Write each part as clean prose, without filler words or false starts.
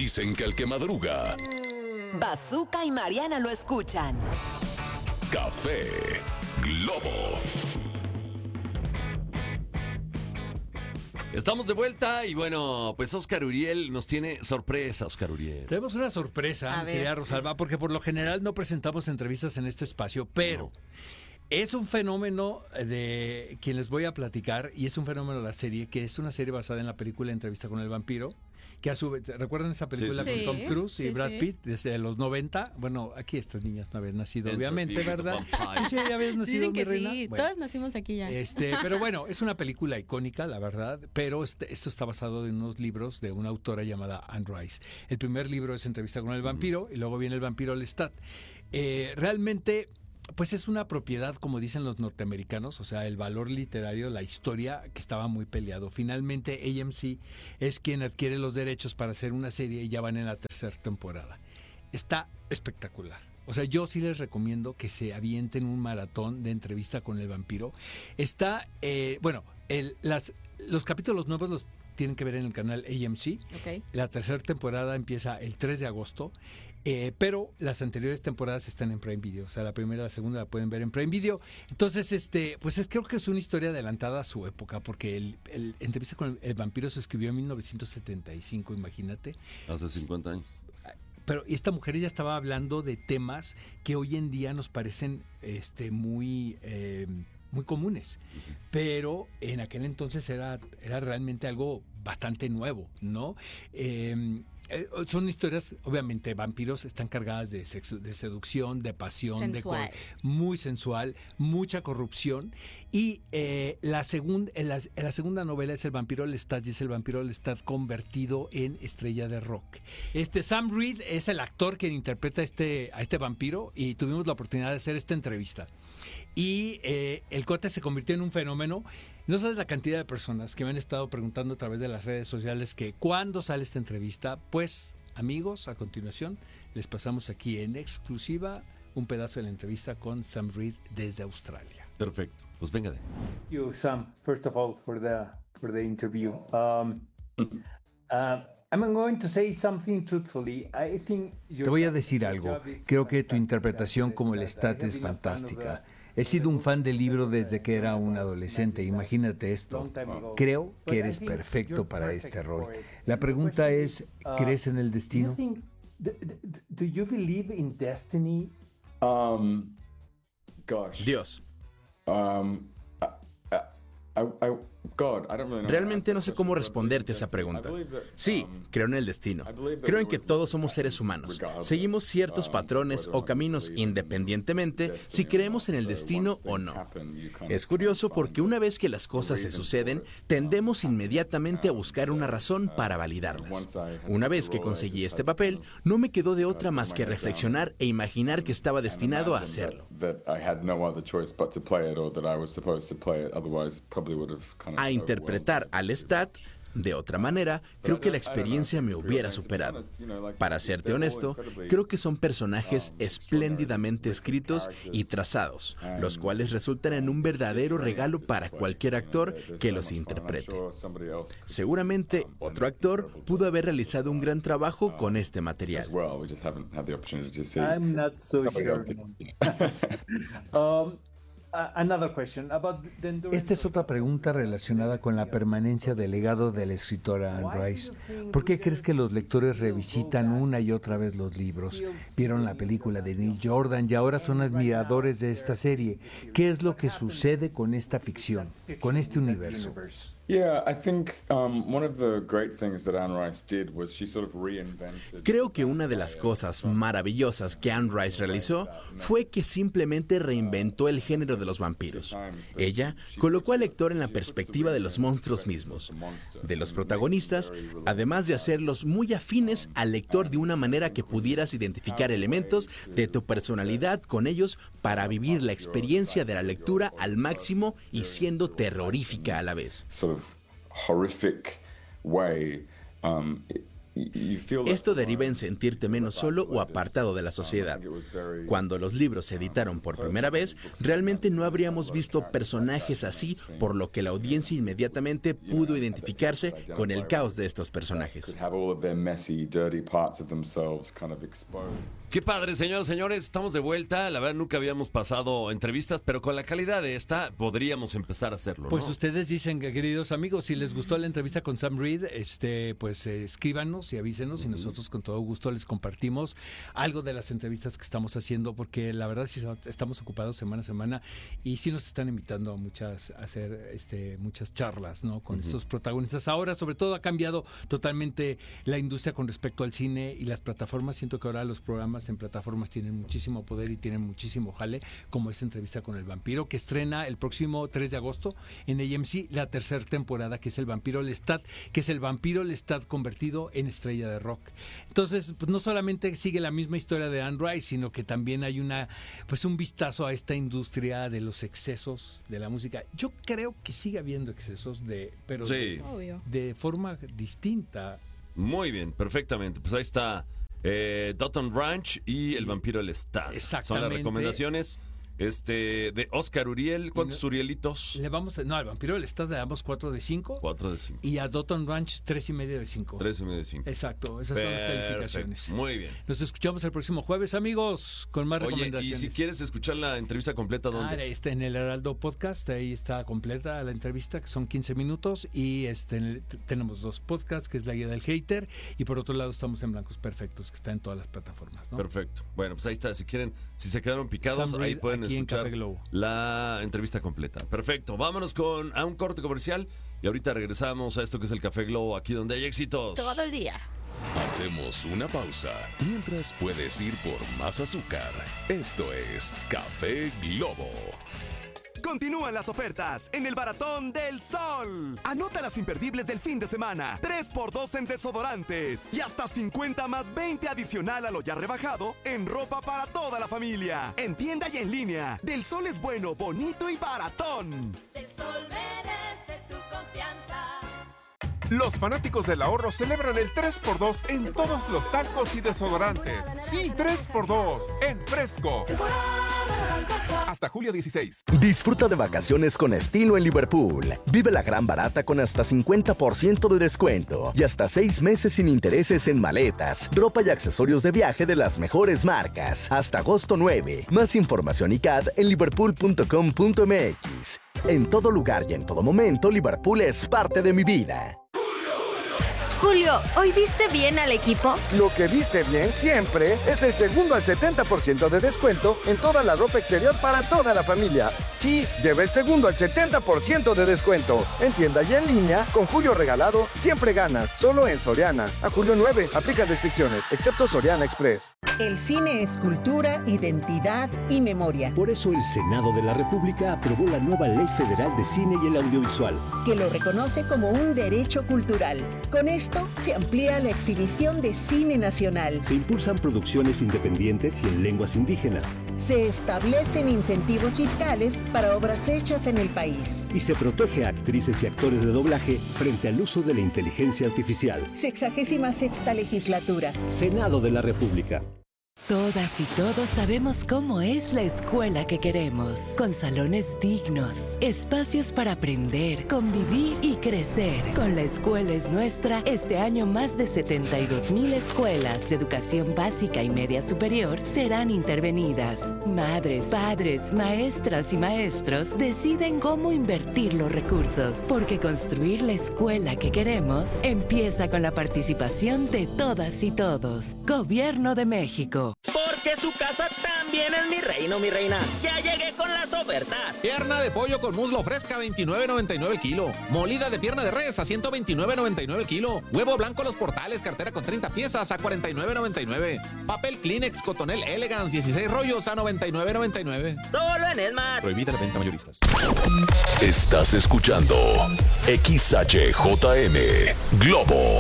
Dicen que el que madruga, Bazooka y Mariana lo escuchan. Café Globo. Estamos de vuelta y bueno, pues Oscar Uriel nos tiene sorpresa, Oscar Uriel. Tenemos una sorpresa, mi querida Rosalba, porque por lo general no presentamos entrevistas en este espacio, pero es un fenómeno de quien les voy a platicar y es un fenómeno de la serie, que es una serie basada en la película Entrevista con el vampiro, que a su vez, ¿recuerdan esa película Sí, con Tom Cruise y Brad sí. Pitt desde los 90? Bueno, aquí estas niñas no habían nacido, Enter obviamente, the ¿verdad? Vampire. ¿Tú sí habías nacido, Dicen mi que reina? sí, Bueno. todos nacimos aquí ya. Pero bueno, es una película icónica, la verdad, pero esto está basado en unos libros de una autora llamada Anne Rice. El primer libro es Entrevista con el vampiro y luego viene El vampiro Lestat. Realmente, pues es una propiedad, como dicen los norteamericanos, o sea, el valor literario, la historia, que estaba muy peleado. Finalmente, AMC es quien adquiere los derechos para hacer una serie y ya van en la tercera temporada. Está espectacular. O sea, yo sí les recomiendo que se avienten un maratón de Entrevista con el vampiro. Está, los capítulos nuevos los tienen que ver en el canal AMC. Ok. La tercera temporada empieza el 3 de agosto, pero las anteriores temporadas están en Prime Video. O sea, la primera y la segunda la pueden ver en Prime Video. Entonces, creo que es una historia adelantada a su época, porque el Entrevista con el vampiro se escribió en 1975, imagínate. Hace 50 años. Pero esta mujer ya estaba hablando de temas que hoy en día nos parecen muy comunes, pero en aquel entonces era realmente algo bastante nuevo, ¿no? Son historias, obviamente, vampiros están cargadas de sexo, de seducción, de pasión, Sensual. muy sensual, mucha corrupción. Y la segunda novela es El vampiro Lestat, y es el vampiro Lestat convertido en estrella de rock. Sam Reed es el actor que interpreta a este vampiro, y tuvimos la oportunidad de hacer esta entrevista. Y el cuate se convirtió en un fenómeno. No sabes la cantidad de personas que me han estado preguntando a través de las redes sociales que ¿cuándo sale esta entrevista? Pues, amigos, a continuación les pasamos aquí en exclusiva un pedazo de la entrevista con Sam Reed desde Australia. Perfecto, pues venga de. Thank you, Sam, first of all, for the interview. I'm going to say something truthfully. I think Te voy a decir algo. Creo que tu interpretación como Lestat es fantástica. He sido un fan del libro desde que era un adolescente. Imagínate esto. Creo que eres perfecto para este rol. La pregunta es, ¿crees en el destino? Do you believe in destiny? Gosh. Dios. Realmente no sé cómo responderte a esa pregunta. Sí, creo en el destino. Creo en que todos somos seres humanos. Seguimos ciertos patrones o caminos independientemente si creemos en el destino o no. Es curioso porque una vez que las cosas se suceden, tendemos inmediatamente a buscar una razón para validarlas. Una vez que conseguí este papel, no me quedó de otra más que reflexionar e imaginar que estaba destinado a hacerlo. A interpretar a Lestat, de otra manera, creo que la experiencia me hubiera superado. Para serte honesto, creo que son personajes espléndidamente escritos y trazados, los cuales resultan en un verdadero regalo para cualquier actor que los interprete. Seguramente, otro actor pudo haber realizado un gran trabajo con este material. I'm not so sure. Another question about the enduring. Esta es otra pregunta relacionada con la permanencia del legado de la escritora Anne Rice. ¿Por qué crees que los lectores revisitan una y otra vez los libros? Vieron la película de Neil Jordan y ahora son admiradores de esta serie. ¿Qué es lo que sucede con esta ficción, con este universo? Creo que una de las cosas maravillosas que Anne Rice realizó fue que simplemente reinventó el género de los vampiros. Ella colocó al lector en la perspectiva de los monstruos mismos, de los protagonistas, además de hacerlos muy afines al lector de una manera que pudieras identificar elementos de tu personalidad con ellos para vivir la experiencia de la lectura al máximo y siendo terrorífica a la vez. Esto deriva en sentirte menos solo o apartado de la sociedad. Cuando los libros se editaron por primera vez, realmente no habríamos visto personajes así, por lo que la audiencia inmediatamente pudo identificarse con el caos de estos personajes. Qué padre, señoras y señores, estamos de vuelta. La verdad, nunca habíamos pasado entrevistas, pero con la calidad de esta podríamos empezar a hacerlo, Pues ¿no? ustedes dicen, queridos amigos, si les gustó la entrevista con Sam Reed, pues escríbanos y avísenos y nosotros con todo gusto les compartimos algo de las entrevistas que estamos haciendo, porque la verdad sí estamos ocupados semana a semana y sí nos están invitando a hacer muchas charlas, ¿no? Con estos protagonistas. Ahora, sobre todo, ha cambiado totalmente la industria con respecto al cine y las plataformas. Siento que ahora los programas en plataformas tienen muchísimo poder y tienen muchísimo jale, como esta entrevista con el vampiro, que estrena el próximo 3 de agosto en AMC la tercera temporada, que es el vampiro Lestat, que es el vampiro Lestat convertido en estrella de rock. Entonces, pues no solamente sigue la misma historia de Anne Rice, sino que también hay un vistazo a esta industria de los excesos de la música. Yo creo que sigue habiendo excesos, pero Sí. de forma distinta. Muy bien, perfectamente. Pues ahí está Dotton Ranch y el vampiro Lestat. Son las Exactamente. recomendaciones de Oscar Uriel. ¿Cuántos Urielitos? Al vampiro Lestat le damos 4 de 5. 4 de 5. Y a Dotton Ranch 3.5 de 5. 3.5 de 5. Exacto, esas son las calificaciones. Muy bien. Nos escuchamos el próximo jueves, amigos, con más Oye, y recomendaciones. si quieres escuchar la entrevista completa, ¿dónde? En el Heraldo Podcast, ahí está completa la entrevista, que son 15 minutos, y tenemos 2 podcasts, que es La Guía del Hater, y por otro lado estamos en Blancos Perfectos, que está en todas las plataformas, ¿no? Perfecto. Bueno, pues ahí está. Si se quedaron picados, Sam ahí Reed, pueden aquí en escuchar Café Globo. la entrevista completa. Perfecto. Vámonos a un corte comercial y ahorita regresamos a esto que es el Café Globo, aquí donde hay éxitos. Todo el día. Hacemos una pausa mientras puedes ir por más azúcar. Esto es Café Globo. Continúan las ofertas en el Baratón del Sol. Anota las imperdibles del fin de semana. 3x2 en desodorantes y hasta 50 más 20 adicional a lo ya rebajado en ropa para toda la familia. En tienda y en línea. Del Sol es bueno, bonito y baratón. Del Sol merece tu confianza. Los fanáticos del ahorro celebran el 3x2 en todos los talcos y desodorantes. Sí, 3x2 en fresco. Hasta julio 16. Disfruta de vacaciones con estilo en Liverpool. Vive la gran barata con hasta 50% de descuento y hasta 6 meses sin intereses en maletas, ropa y accesorios de viaje de las mejores marcas. Hasta agosto 9. Más información y CAD en liverpool.com.mx. En todo lugar y en todo momento, Liverpool es parte de mi vida. Julio, ¿hoy viste bien al equipo? Lo que viste bien siempre es el segundo al 70% de descuento en toda la ropa exterior para toda la familia. Sí, lleva el segundo al 70% de descuento. En tienda y en línea, con Julio regalado, siempre ganas. Solo en Soriana. A julio 9, aplica restricciones, excepto Soriana Express. El cine es cultura, identidad y memoria. Por eso el Senado de la República aprobó la nueva Ley Federal de Cine y el Audiovisual, que lo reconoce como un derecho cultural. Con esto se amplía la exhibición de cine nacional. Se impulsan producciones independientes y en lenguas indígenas. Se establecen incentivos fiscales para obras hechas en el país. Y se protege a actrices y actores de doblaje frente al uso de la inteligencia artificial. 66ª legislatura. Senado de la República. Todas y todos sabemos cómo es la escuela que queremos, con salones dignos, espacios para aprender, convivir y crecer. Con La Escuela es Nuestra, este año más de 72,000 escuelas de educación básica y media superior serán intervenidas. Madres, padres, maestras y maestros deciden cómo invertir los recursos, porque construir la escuela que queremos empieza con la participación de todas y todos. Gobierno de México. Porque su casa también es mi reino, mi reina. Ya llegué con las ofertas. Pierna de pollo con muslo fresca, $29.99 el kilo. Molida de pierna de res a $129.99 el kilo. Huevo blanco Los Portales, cartera con 30 piezas a $49.99. Papel Kleenex Cotonel Elegance, 16 rollos a $99.99. Solo en Esmar. Prohibida la venta mayoristas. Estás escuchando XHJM Globo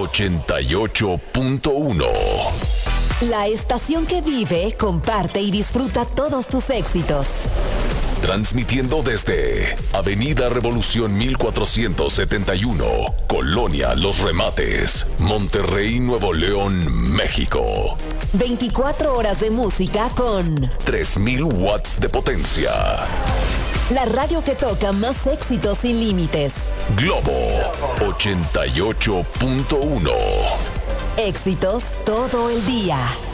88.1. La estación que vive, comparte y disfruta todos tus éxitos. Transmitiendo desde Avenida Revolución 1471, Colonia Los Remates, Monterrey, Nuevo León, México. 24 horas de música con 3000 watts de potencia. La radio que toca más éxitos sin límites. Globo 88.1. Éxitos todo el día.